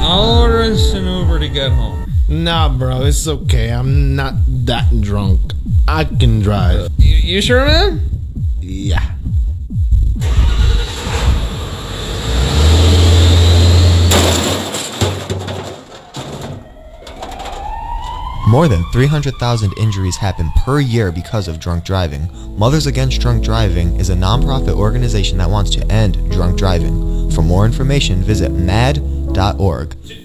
I'll order us an Uber to get home. Nah, bro, it's okay. I'm not that drunk. I can drive. You sure, man? Yeah. More than 300,000 injuries happen per year because of drunk driving. Mothers Against Drunk Driving is a nonprofit organization that wants to end drunk driving. For more information, visit mad.org.